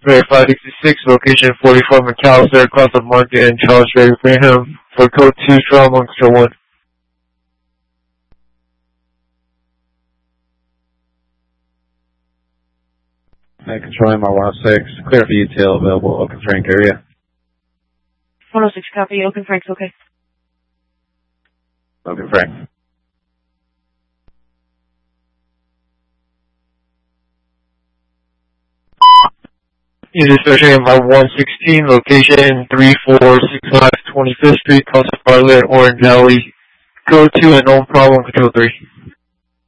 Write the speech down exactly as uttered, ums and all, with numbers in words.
five sixty-six, location forty-four McAllister, across the market in Charles Ray, Graham, for code two, strong on control one. Hey, control M R one oh six, clear for U T L available, Oakland Frank area. one oh six, copy, Oakland Frank's okay. Oakland Frank. Unit Special M R one sixteen, location three four six five twenty-fifth Street, Costa Bartlett, Orange Alley, code two, and no problem, control three.